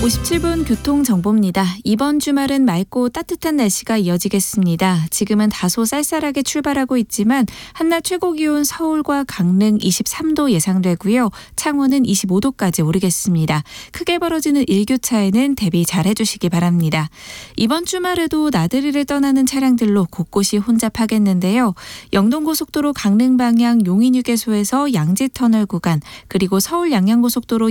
57분 교통정보입니다. 이번 주말은 맑고 따뜻한 날씨가 이어지겠습니다. 지금은 다소 쌀쌀하게 출발하고 있지만 한낮 최고기온 서울과 강릉 23도 예상되고요. 창원은 25도까지 오르겠습니다. 크게 벌어지는 일교차에는 대비 잘 해주시기 바랍니다. 이번 주말에도 나들이를 떠나는 차량들로 곳곳이 혼잡하겠는데요. 영동고속도로 강릉 방향 용인휴게소에서 양지터널 구간, 그리고 서울 양양고속도로